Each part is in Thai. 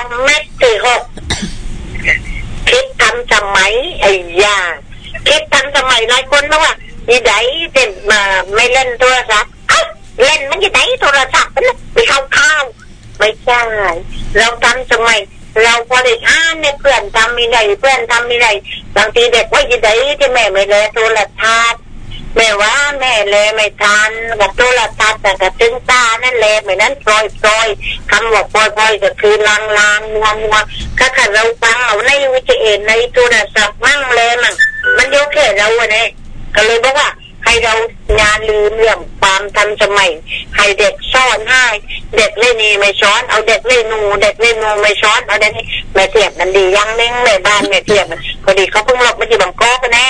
เม็ดที่หกคิดทำสมัยไอ้ยาคิดทำสมัยหลายคนบอกว่ายี่ไดเด่นมาไม่เล่นโทรศัพท์เล่นมันยี่ไดโทรศัพท์ไปเข้าข้าวไม่ใช่เราทำสมัยเราพอได้อ่านเนี่ยเพื่อนทำมีไรเพื่อนทำมีไรบางทีเด็กว่ายี่ไดที่แม่ไม่เลยโทรทัศน์แม่ว่าแม่เลยไม่ทันกับโทรทัศน์แต่กับตึงตานั่นแหละเหมือนนั้นปล่อยคำว่าปล่อยก็คือลางงัวถ้าเราฟังเอาในวิทยุในโทรศัพท์มั่งเลยมันโยกแค่เราเนี่ยก็เลยบอกว่าให้เรางานลืมเรื่องความทันสมัยให้เด็กสอนให้เด็กเล่นนี่ไม่สอนเอาเด็กเล่นนูไม่สอนเอาเด็กนี่แม่เทียบมันดียังนึงแม่บ้านแม่เทียบพอดีเขาเพิ่งลบมาที่บางกอกแน่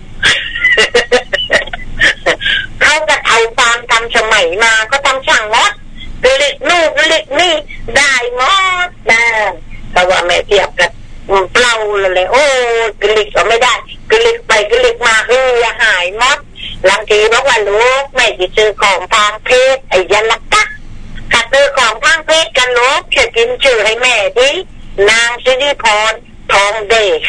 เขาก็เอาความทันสมัยมาก็ต้องช่างหมดเล็กนู่นเล็กนี่ได้หมดนะแต่ว่าแม่เทียบกันเปล่าเลยโอ้กลิกก็ไม่ได้กลิกไปกลิกมาหายหมดบางทีบอกว่าลูกแม่จะซื้อของทางเพศไอ้ยันลักกะขัดซื้อของทางเพศกันลูกจะกินชื่อให้แม่ดินางสิริพรทองเดช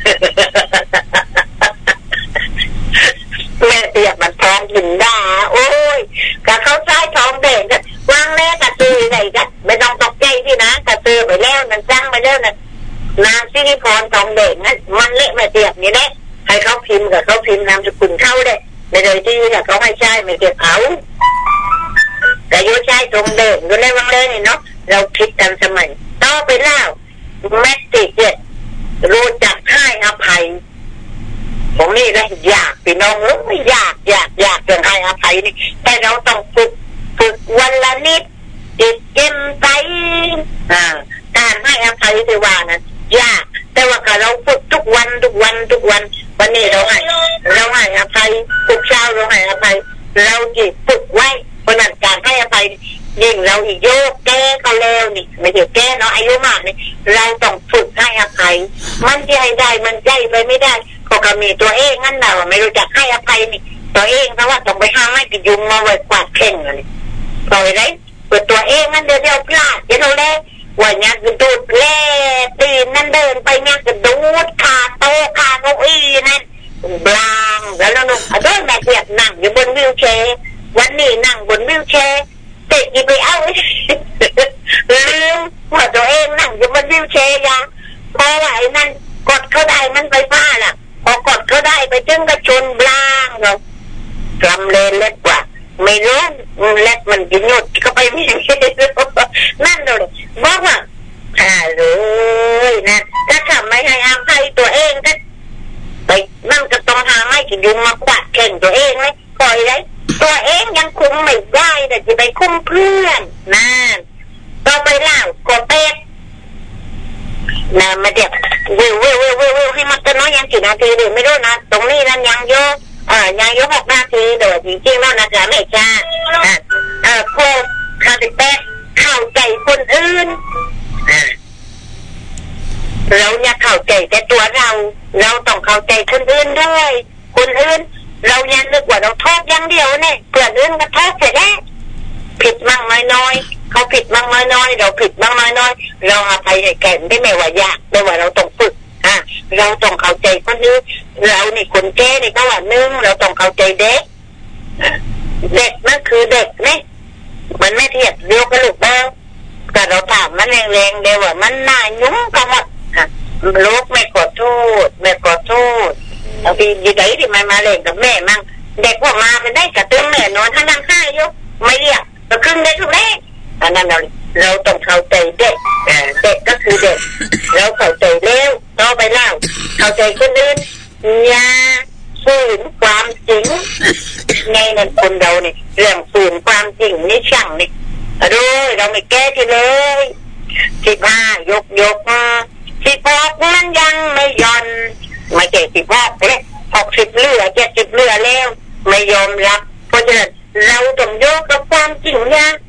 แม่เตียบมันทองกินได้โอ้ยกับเขาใช้ทองเดชกันวางแม่กระตือไหนกันไม่ต้องตกใจที่นะกระตือไปแล้วนั่นจ้างไปแล้วนั่นนางสิริพรทองเดชนั่นมันเละแม่เตียบนี่แหละให้เขาพิมพ์กับเขาพิมพ์นามสกุลเข้าได้ไม่เลยที่เขาไม่ใช่ไม่เก็บเอาแต่ยุ่ใช่ตรงเดิมก็เลยวังเลยเนาะเราคิดกันสมัยต่อไปแล้วแม็กติเจ็ดรู้จักให้อภัยผมนี่นะอยากพี่น้องไม่อยากเรื่องให้อภัยนี่แต่เราต้องฝึกวันละนิดจิตเย็นใจการให้อภัยที่ว่านั้นยากแต่ว่าเราฝึกทุกวันวันนี้เราให้อภัยทุกเช้าเราให้อภัยเราจิตฝึกไว้เพราะนั้นการให้อภัยยิ่งเราอีกโยกแก้เขาแล้วนี่ไม่เดี๋ยวแก้เนาะอายุมากนี่เราต้องฝึกให้อภัยมันจะให้ได้มันใจไปไม่ได้ก็มีตัวเองงั้นเราไม่รู้จักให้อภัยนี่ตัวเองเพราะว่าต้องไปห้ามให้กิยุงมาไว้กวาดเข่งเลยปล่อยได้เปิดตัวเองงั้นเดี๋ยวพลาดเดี๋ยวเราเล่ว่าเนี่ยกระดูดเล่ตีนนั่นเดินไปเนี่ยกระดูดขาโต๊ะขาเก้าอี้นั่นบลางแล้วเราโดนแม่เทียบนั่งอยู่บนวิวแชร์วันนี้นั่งบนวิวแชร์เตะไปเอาลืมว่าตัวเองนั่งอยู่บนวิวแชร์ยังพอไหวนั่นกดเขาได้มันไปฟ้าล่ะพอกดเขาได้ไปจึงกระชนบลางเรากำเลนเล็กกว่าไม่รู้เล็กมันกินหยุดก็ไปไม่ได้นั่นเลยบอกว่าเลยนะถ้าทำไม่ให้อภัยตัวเองก็ไปนั่นก็ต้องหาไม่กินยุงมากวาดเข่งตัวเองเลยปล่อยเลยตัวเองยังคุมไม่ได้แต่จะไปคุมเพื่อนนั่นต่อไปเล่ากดเป็ดนะมาเดี๋ยววิวให้มันจะน้อยยังกี่นาทีเดี๋ยวไม่รู้นะตรงนี้นั่นยังโยยังโย6 นาทีเดี๋ยวจริงๆแล้วนะจ๊ะแม่จ้าโคคาติเป็ดเข้าใจคนอื่นเราอยากเข้าใจแต่ตัวเราต้องเข้าใจคนอื่นด้วยคนอื่นเรายังนึกว่าเราโทษอย่างเดียวเนี่ยเพื่อนอื่นก็โทษเสร็จแล้วผิดมั่งน้อยเขาผิดมั่งน้อยเราผิดมั่งน้อยเราอภัยให้แก่ได้ไม่ว่ายากไม่ว่าเราต้องฝึกเราต้องเข้าใจคนอื่นเรานี่คนแก่นี่ก็ว่านึงเราต้องเข้าใจเด็กนั่นคือเด็กเนี่ยมันไม่เทียบเดียวกับลูกบ้างแต่เราถามมันแรงๆเดียวว่ามันน่ายุ่งกันหมดลูกไม่ขอโทษบางทียี่ไดที่มาเล่นกับแม่มั่งเด็กว่ามาเป็นได้กับตัวแม่นอนทั้งนั่งค่ายอยู่ไม่เรียกเราขึ้นได้ทุกแม่อันนั้นเราต้องเข้าใจเด็กก็คือเด็กเราเข้าใจเร็วต่อไปเล่าเข้าใจคนอื่นอย่าฝืนความจริงไงนั่นคนเราเนี่ยเรื่องฝืนความจริงนี่ช่างนี่ดูเราไม่แก้ที่เลย15ยกมา16มันยังไม่ย่อนไม่เจ็บ16เลย60เหลือ70เหลือแล้วไม่ยอมรับเพราะฉะนั้นเราต้องยกกับความจริงนะ